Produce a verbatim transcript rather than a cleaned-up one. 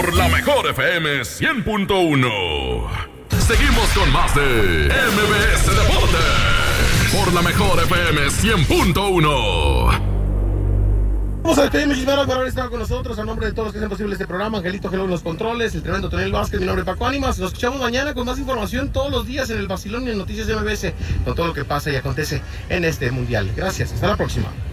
Por la mejor F M cien punto uno. Seguimos con más de M B S Deportes. Por la mejor F M cien punto uno. Vamos a despedir, muchísimas gracias por haber estado con nosotros. A nombre de todos los que hacen posible este programa, Angelito Gelón en los controles, el tremendo Tonel Vázquez, mi nombre es Paco Ánimas. Nos escuchamos mañana con más información todos los días en el Vacilón y en Noticias M B S, con todo lo que pasa y acontece en este mundial. Gracias, hasta la próxima.